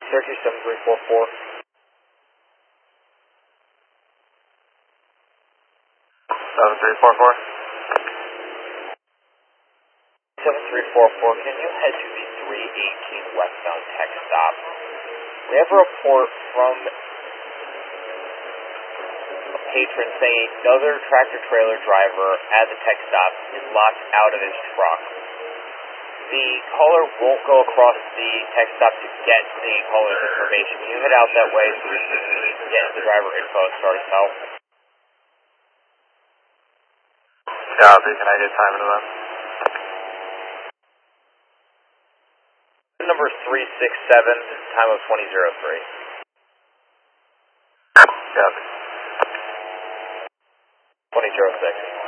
Syracuse 7344. 7344. 7344, can you head to the 318 westbound tech stop? We have a report from a patron saying another tractor trailer driver at the tech stop is locked out of his truck. The caller won't go across the tech stop to get the caller's information. Can you head out that way so we can get the driver info and start us out? Copy, can I get time into that? Number 367, time of 2003. Copy. 2006.